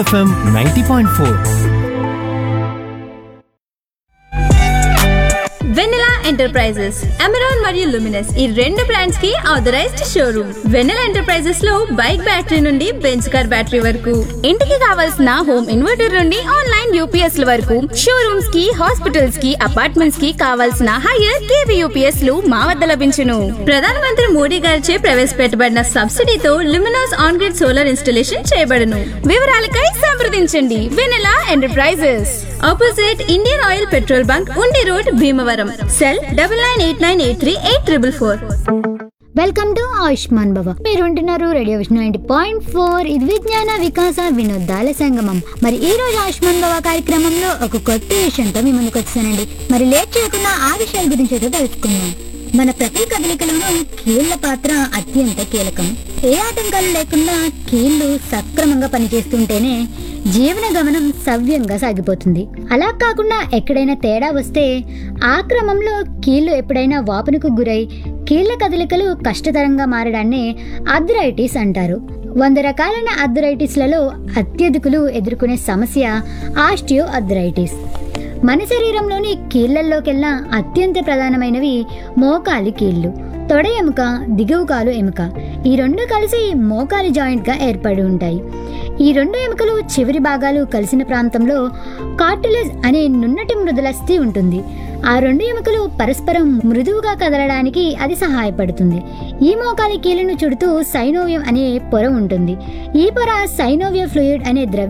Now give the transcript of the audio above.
FM 90.4. వెన్నెలా enterprises, Amaron మరియు Luminous ఈ రెండు బ్రాండ్స్ కి ఆథరైజ్డ్ షోరూమ్. వెన్నెలా ఎంటర్ప్రైజెస్ లో బైక్ బ్యాటరీ నుండి బెంచ్ కార్ బ్యాటరీ వరకు, ఇంటికి కావాల్సిన హోమ్ ఇన్వర్టర్ నుండి ఆన్లైన్ యూపీఎస్ ల వరకు, షోరూమ్స్ కి, హాస్పిటల్స్ కి, అపార్ట్మెంట్స్ కి కావాల్సిన హైయర్ కేవీ యూపీఎస్ లు మా వద్ద లభించును. ప్రధానమంత్రి మోడీ గారిచే ప్రవేశపెట్టబడిన సబ్సిడీతో Luminous on grid solar installation చేయబడును. వివరాలకై సంప్రదించండి వెన్నెలా enterprises, opposite Indian oil petrol bunk, ఉండి road, Bhimavaram. Cell 9989838444. Welcome to Ayushman భవ. మీరు ఉంటున్నారు రేడియో విష్ణు 90.4. ఇది విజ్ఞాన వికాస వినోదాల సంగమం. మరి ఈ రోజు ఆయుష్మాన్ భవ కార్యక్రమంలో ఒక కొత్త విషయంతో మీ ముందుకు వచ్చానండి. మరి లేట్ చేయకుండా ఆ విషయాల గురించి అయితే తెలుసుకుందాం. మన ప్రతి కదలికలోనూ కీళ్ల పాత్ర అత్యంత కీలకం. ఏ ఆటంకాలు లేకుండా కీళ్లు సక్రమంగా పనిచేస్తుంటేనే జీవన గమనం సవ్యంగా సాగిపోతుంది. అలా కాకుండా ఎక్కడైనా తేడా వస్తే ఆ క్రమంలో కీళ్లు ఎప్పుడైనా వాపునకు గురై కీళ్ల కదలికలు కష్టతరంగా మారడాన్ని ఆర్థరైటిస్ అంటారు. 100 రకాలైన ఆర్థరైటిస్లలో అత్యధికులు ఎదుర్కొనే సమస్య ఆస్టియో ఆర్థరైటిస్. మన శరీరంలోని కీళ్లల్లోకెల్లా అత్యంత ప్రధానమైనవి మోకాలి కీళ్లు, తొడ ఎముక, దిగువ కాలు ఎముక. ఈ రెండు కలిసి మోకాలి జాయింట్ గా ఏర్పడి ఉంటాయి. ఈ రెండు ఎముకలు చివరి భాగాలు కలిసిన ప్రాంతంలో కార్టిలేజ్ అనే నున్నటి మృదులస్థి ఉంటుంది. ఆ రెండు ఎముకలు పరస్పరం మృదువుగా కదలడానికి అది సహాయపడుతుంది. ఈ మోకాలి కీలును చుడుతూ సైనోవియం అనే పొర ఉంటుంది. ఈ పొర సైనోవియ ఫ్లూయిడ్ అనే